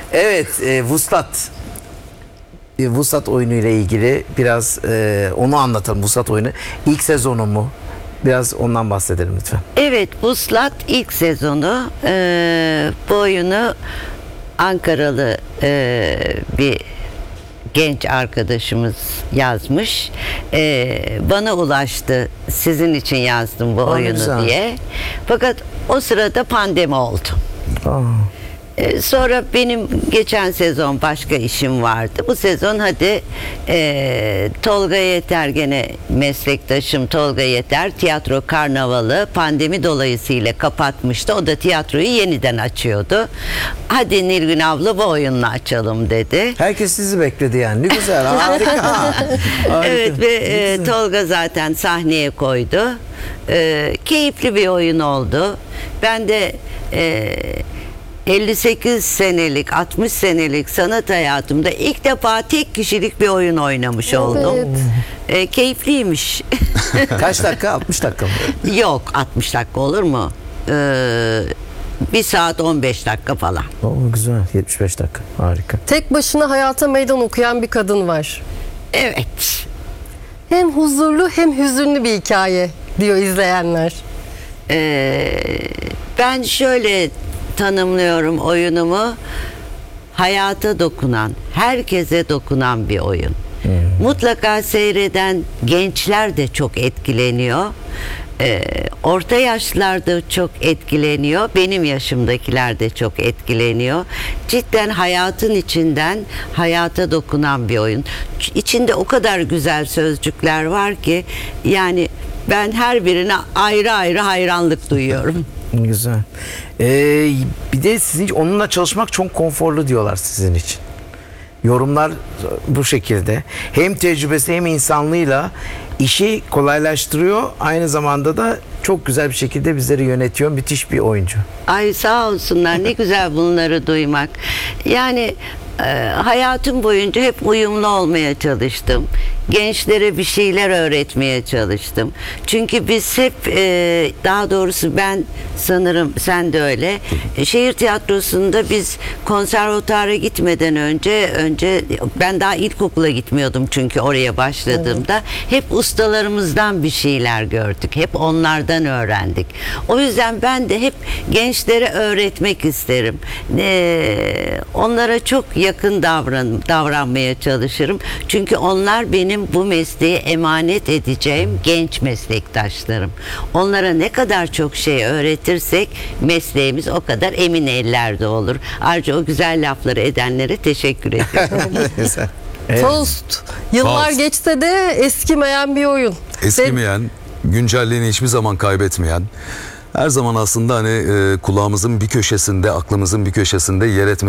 Evet, Vuslat. Vuslat oyunu ile ilgili biraz onu anlatalım. Vuslat oyunu ilk sezonu mu? Biraz ondan bahsedelim lütfen. Evet, Vuslat ilk sezonu. Bu oyunu Ankaralı bir genç arkadaşımız yazmış. Bana ulaştı. Sizin için yazdım bu oyunu güzel. diye. Fakat o sırada pandemi oldu. Aa. Sonra benim geçen sezon başka işim vardı. Bu sezon hadi Tolga Yeter, gene meslektaşım Tolga Yeter, tiyatro karnavalı pandemi dolayısıyla kapatmıştı. O da tiyatroyu yeniden açıyordu. Hadi Nilgün abla bu oyunla açalım dedi. Herkes sizi bekledi yani. Ne güzel. Harika. Harika. Evet ve Ne güzel. Tolga zaten sahneye koydu. Keyifli bir oyun oldu. Ben de 58 senelik, 60 senelik sanat hayatımda ilk defa tek kişilik bir oyun oynamış oldum. Keyifliymiş. Kaç dakika? 60 dakika mı? Yok, 60 dakika olur mu? 1 saat 15 dakika falan. Oo, güzel. 75 dakika. Harika. Tek başına hayata meydan okuyan bir kadın var. Evet. Hem huzurlu hem hüzünlü bir hikaye diyor izleyenler. Ben şöyle tanımlıyorum oyunumu: hayata dokunan, herkese dokunan bir oyun. Mutlaka seyreden gençler de çok etkileniyor. Orta yaşlılar da çok etkileniyor. Benim yaşımdakiler de çok etkileniyor. Cidden hayatın içinden hayata dokunan bir oyun. İçinde o kadar güzel sözcükler var ki yani ben her birine ayrı ayrı hayranlık duyuyorum. Güzel. Bir de sizin onunla çalışmak çok konforlu diyorlar sizin için. Yorumlar bu şekilde. Hem tecrübesi hem insanlığıyla işi kolaylaştırıyor. Aynı zamanda da çok güzel bir şekilde bizleri yönetiyor. Müthiş bir oyuncu. Ay sağ olsunlar, ne güzel bunları duymak. Yani hayatım boyunca hep uyumlu olmaya çalıştım. Gençlere bir şeyler öğretmeye çalıştım. Çünkü biz hep daha doğrusu ben, sanırım sen de öyle, şehir tiyatrosunda biz konservatuara gitmeden önce ben daha ilkokula gitmiyordum çünkü oraya başladığımda hep ustalarımızdan bir şeyler gördük. Hep onlardan öğrendik. O yüzden ben de hep gençlere öğretmek isterim. Onlara çok yakın davranmaya çalışırım. Çünkü onlar benim bu mesleğe emanet edeceğim genç meslektaşlarım. Onlara ne kadar çok şey öğretirsek mesleğimiz o kadar emin ellerde olur. Ayrıca o güzel lafları edenlere teşekkür ediyorum. Güzel. Evet. Faust. Yıllar Faust. geçse de eskimeyen bir oyun. Eskimeyen, güncelliğini hiçbir zaman kaybetmeyen, her zaman aslında hani kulağımızın bir köşesinde, aklımızın bir köşesinde yer etmesi